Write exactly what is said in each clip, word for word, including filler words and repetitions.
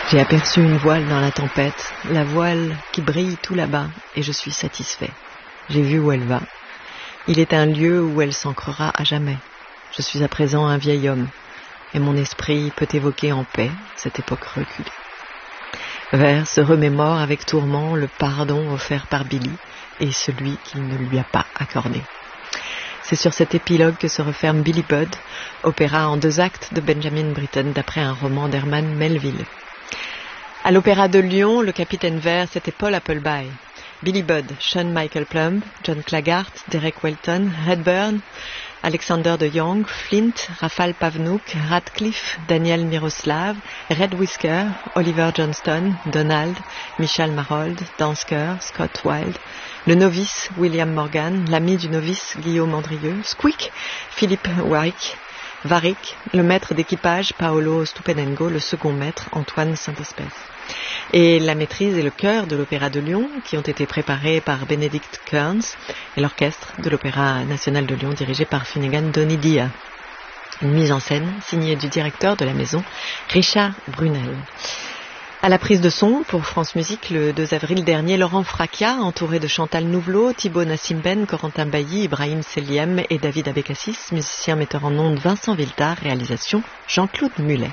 J'ai aperçu une voile dans la tempête, la voile qui brille tout là-bas, et je suis satisfait. J'ai vu où elle va. Il est un lieu où elle s'ancrera à jamais. Je suis à présent un vieil homme, et mon esprit peut évoquer en paix cette époque reculée. Vers se remémore avec tourment le pardon offert par Billy et celui qu'il ne lui a pas accordé. C'est sur cet épilogue que se referme Billy Budd, opéra en deux actes de Benjamin Britten d'après un roman d'Herman Melville. À l'Opéra de Lyon, le Capitaine Vert, c'était Paul Appleby. Billy Budd, Sean Michael Plumb, John Claggart, Derek Welton, Redburn, Alexander de Jong, Flint, Rafal Pavnouk, Radcliffe, Daniel Miroslav, Red Whisker, Oliver Johnston, Donald, Michal Marold, Dansker, Scott Wilde, le novice William Morgan, l'ami du novice Guillaume Andrieux, Squeak, Philippe Warwick, Varick, le maître d'équipage Paolo Stupenengo, le second maître Antoine Saint-Espèce. Et la maîtrise et le chœur de l'Opéra de Lyon, qui ont été préparés par Benedict Kearns, et l'orchestre de l'Opéra national de Lyon, dirigé par Finnegan Donidia. Une mise en scène signée du directeur de la maison, Richard Brunel. À la prise de son, pour France Musique, le deux avril dernier, Laurent Fracchia, entouré de Chantal Nouvelot, Thibaut Nassimben, Corentin Bailly, Ibrahim Seliem et David Abécassis, musicien metteur en ondes Vincent Viltard, réalisation Jean-Claude Mulet.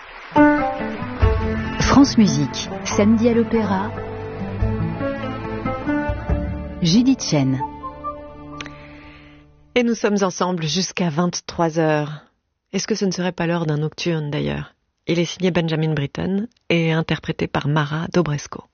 France Musique, samedi à l'Opéra, Judith Chen. Et nous sommes ensemble jusqu'à vingt-trois heures. Est-ce que ce ne serait pas l'heure d'un nocturne d'ailleurs ? Il est signé Benjamin Britten et interprété par Mara Dobresko.